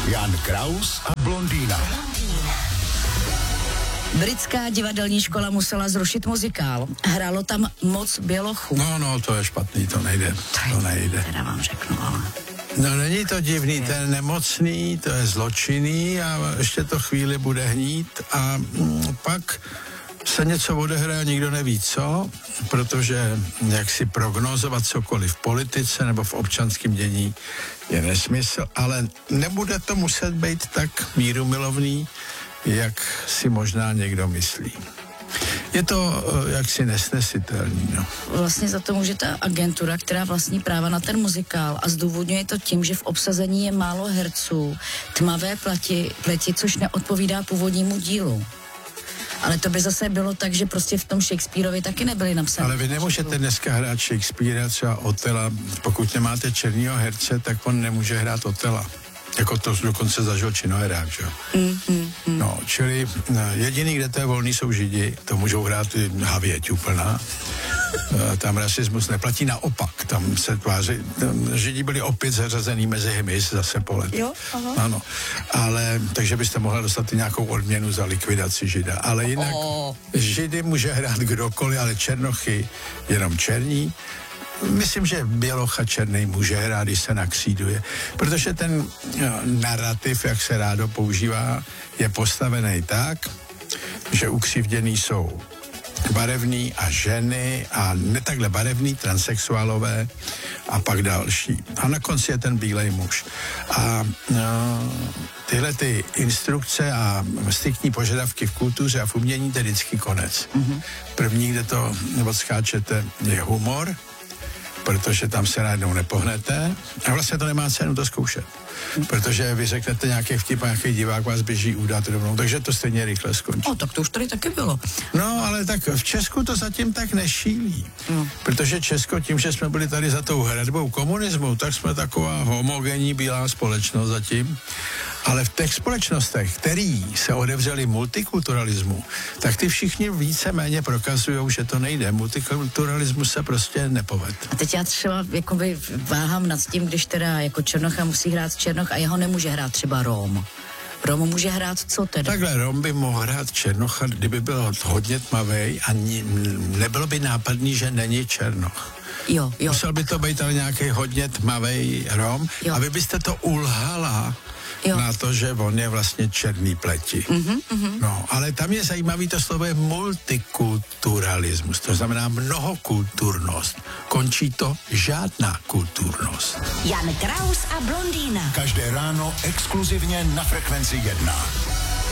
Jan Kraus a blondýna. Britská divadelní škola musela zrušit muzikál. Hrálo tam moc bělochů. No, to je špatný, to nejde. To nejde. Teda vám řeknu, ale... No, není to divný, to je nemocný, to je zločinný a ještě to chvíli bude hnít a pak se něco odehraje, nikdo neví co, protože jak si prognozovat cokoliv v politice nebo v občanském dění je nesmysl, ale nebude to muset být tak mírumilovný, jak si možná někdo myslí. Je to jaksi nesnesitelný, no. Vlastně za to může ta agentura, která vlastní práva na ten muzikál a zdůvodňuje to tím, že v obsazení je málo herců, tmavé pleti, což neodpovídá původnímu dílu. Ale to by zase bylo tak, že prostě v tom Shakespeareovi taky nebyli napsané. Ale vy nemůžete dneska hrát Shakespearea, třeba Otela, pokud nemáte černýho herce, tak on nemůže hrát Otela. Jako to dokonce zažil činoherák, že jo? No, čili jediný, kde to je volný, jsou Židi, to můžou hrát i havěť úplná. Tam rasismus neplatí, naopak, tam se tváří, Židi byli opět zařazený mezi hmyz zase polet. Jo, aha. Ano, ale, takže byste mohla dostat i nějakou odměnu za likvidaci Žida, ale jinak Židy může hrát kdokoliv, ale černochy jenom černí. Myslím, že bělocha černý může hrát, když se nakříduje, protože ten narrativ, jak se rádo používá, je postavený tak, že ukřivděný jsou barevný a ženy a ne takhle barevný, transsexuálové a pak další. A na konci je ten bílej muž. A tyhle ty instrukce a striktní požadavky v kultuře a v umění, to je vždycky konec. První, kde to odskáčete, je humor, protože tam se najednou nepohnete a vlastně to nemá cenu to zkoušet. Protože vy řeknete nějaký vtip a nějaký divák vás běží udát rovnou, takže to stejně rychle skončí. Tak to už tady taky bylo. No, ale tak v Česku to zatím tak nešílí. Protože Česko tím, že jsme byli tady za tou hradbou komunismu, tak jsme taková homogenní bílá společnost zatím. Ale v těch společnostech, který se odevřeli multikulturalismu, tak ty všichni víceméně prokazují, že to nejde. Multikulturalismus se prostě nepovede. A teď já třeba jakoby váhám nad tím, když teda jako Černocha musí hrát Černoch a jeho nemůže hrát třeba Rom. Rom může hrát co teda? Takhle Rom by mohl hrát Černocha, kdyby byl hodně tmavej a nebylo by nápadný, že není Černoch. Jo. Musel by to být ale nějaký hodně tmavej Rom a vy byste to ulhala na to, že on je vlastně černý pleti. No, ale tam je zajímavý to slovo je multikulturalismus, to znamená mnohokulturnost. Končí to žádná kulturnost. Jan Kraus a blondýna. Každé ráno exkluzivně na Frekvenci 1.